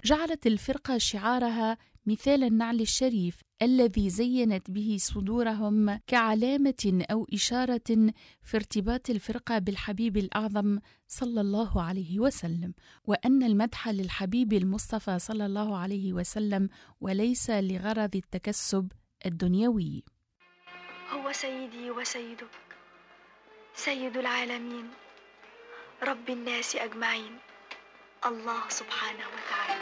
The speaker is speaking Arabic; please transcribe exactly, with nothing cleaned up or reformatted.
جعلت الفرقة شعارها مثال النعل الشريف الذي زينت به صدورهم كعلامة أو إشارة في ارتباط الفرقة بالحبيب الأعظم صلى الله عليه وسلم، وأن المدح للحبيب المصطفى صلى الله عليه وسلم وليس لغرض التكسب الدنيوي. هو سيدي وسيدك، سيد العالمين، رب الناس أجمعين، الله سبحانه وتعالى.